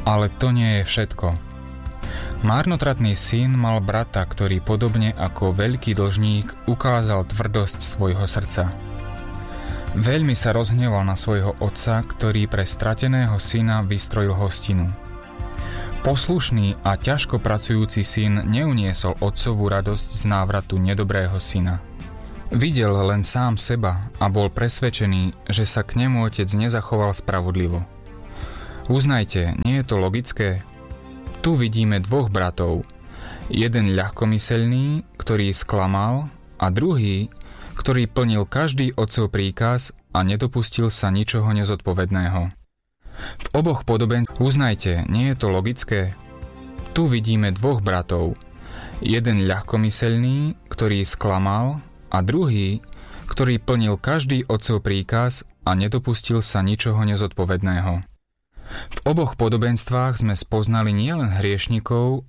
Ale to nie je všetko. Márnotratný syn mal brata, ktorý podobne ako veľký dlžník ukázal tvrdosť svojho srdca. Veľmi sa rozhneval na svojho otca, ktorý pre strateného syna vystrojil hostinu. Poslušný a ťažko pracujúci syn neuniesol otcovú radosť z návratu nedobrého syna. Videl len sám seba a bol presvedčený, že sa k nemu otec nezachoval spravodlivo. Uznajte, nie je to logické? Tu vidíme dvoch bratov. Jeden ľahkomyselný, ktorý sklamal, a druhý, ktorý plnil každý otcov príkaz a nedopustil sa ničoho nezodpovedného. V oboch uznajte, nie je to logické? Tu vidíme dvoch bratov. Jeden ľahkomyselný, ktorý sklamal, a druhý, ktorý plnil každý otcov príkaz a nedopustil sa ničoho nezodpovedného. V oboch podobenstvách sme spoznali nielen hriešnikov,